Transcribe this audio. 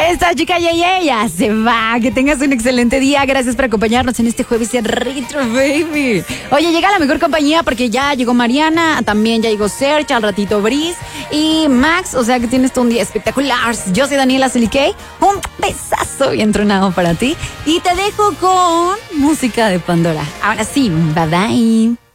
Esta chica ya se va. Que tengas un excelente día. Gracias por acompañarnos en este jueves de Retro Baby. Oye, llega la mejor compañía porque ya llegó Mariana, también ya llegó Serge, al ratito Brice y Max. O sea que tienes todo un día espectacular. Yo soy Daniela Silikey. Un besazo bien tronado para ti. Y te dejo con música de Pandora. Ahora sí, bye bye.